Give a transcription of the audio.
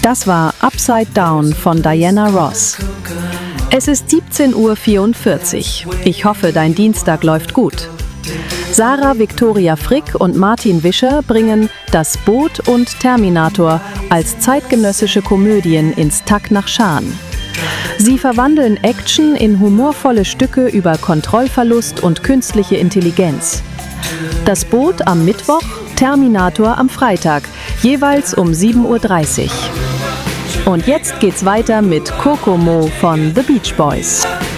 Das war Upside Down von Diana Ross. Es ist 17:44 Uhr. Ich hoffe, dein Dienstag läuft gut. Sarah Victoria Frick und Martin Wischer bringen Das Boot und Terminator als zeitgenössische Komödien ins Tack nach Schaan. Sie verwandeln Action in humorvolle Stücke über Kontrollverlust und künstliche Intelligenz. Das Boot am Mittwoch, Terminator am Freitag, jeweils um 7:30 Uhr. Und jetzt geht's weiter mit Kokomo von The Beach Boys.